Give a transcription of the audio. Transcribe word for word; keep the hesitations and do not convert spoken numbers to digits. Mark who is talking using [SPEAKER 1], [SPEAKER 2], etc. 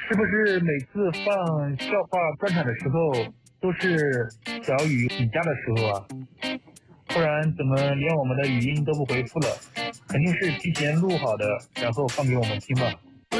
[SPEAKER 1] 是不是每次放笑话专场的时候都是小雨你家的时候啊？不然怎么连我们的语音都不回复了？肯定是提前录好的，然后放给我们听吧。